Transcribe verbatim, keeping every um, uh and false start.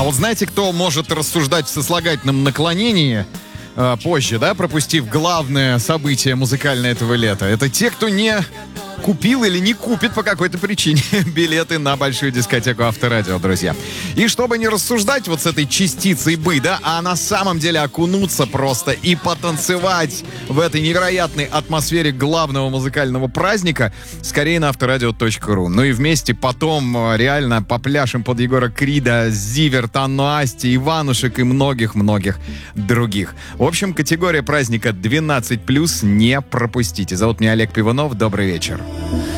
вот знаете, кто может рассуждать в сослагательном наклонении э, позже, да, пропустив главное событие музыкальное этого лета? Это те, кто не купил или не купит по какой-то причине билеты на большую дискотеку Авторадио, друзья. И чтобы не рассуждать вот с этой частицей «бы», да, а на самом деле окунуться просто и потанцевать в этой невероятной атмосфере главного музыкального праздника, скорее на авторадио точка ру. Ну и вместе потом реально попляшем под Егора Крида, Зиверт, Анну Асти, Иванушек и многих-многих других. В общем, категория праздника двенадцать плюс не пропустите. Зовут меня Олег Пивунов. Добрый вечер.